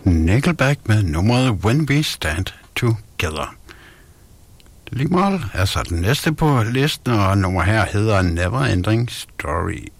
Nickelback med nummeret When We Stand Together. Ligemål er så den næste på listen, og nummer her hedder Never Ending Story.